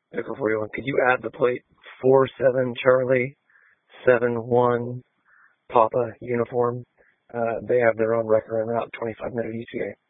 Echo 41, could you add the plate 47 Charlie 71 Papa uniform? They have their own record and route 25-minute ETA.